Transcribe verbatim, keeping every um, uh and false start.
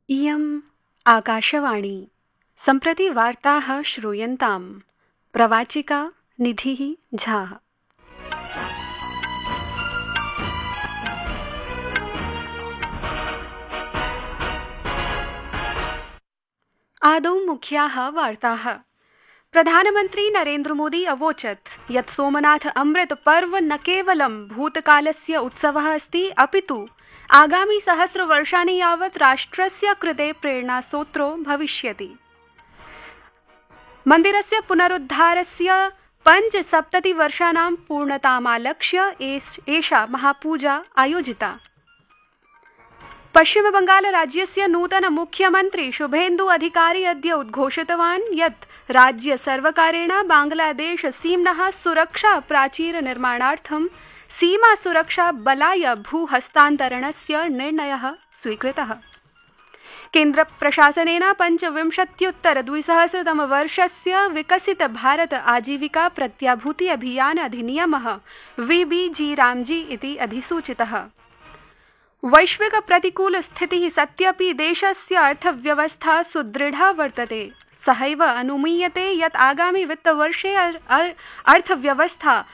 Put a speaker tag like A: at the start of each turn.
A: इयम् आकाशवाणी। सम्प्रति वार्ताः श्रूयन्ताम्। प्रवाचिका निधिः झा। आदौ मुख्याः वार्ताः। प्रधानमन्त्री नरेन्द्र मोदी अवोचत् यत् सोमनाथ अमृत पर्व न केवलं भूतकालस्य उत्सवः अस्ति, अपितु आगामि सहस्रवर्षाणि यावत् राष्ट्रस्य कृते प्रेरणास्रोतो भविष्यति। मन्दिरस्य पुनरुद्धारस्य पञ्चसप्ततिवर्षाणां पूर्णतामालक्ष्य एषा महापूजा आयोजिता। पश्चिमबंगालराज्यस्य नूतन मुख्यमन्त्री शुभेन्दु अधिकारी अद्य उद्घोषितवान् यत् राज्यसर्वकारेण बांग्लादेश सीम्नः सुरक्षा प्राचीर निर्माणार्थं सीमा सुरक्षा बलाय भूहस्तान्तरणस्य निर्णयः स्वीकृतः। केन्द्रप्रशासनेन पञ्चविंशत्युत्तर द्विसहस्रतमवर्षस्य विकसित भारत आजीविका प्रत्याभूति अभियान अधिनियमः वी बी जी रामजी इति अधिसूचितः। वैश्विक प्रतिकूल स्थितिः सत्यपि देशस्य अर्थव्यवस्था सुदृढा वर्तते। सहैव अनुमीयते यत् आगामि वित्तवर्षे अर्थव्यवस्था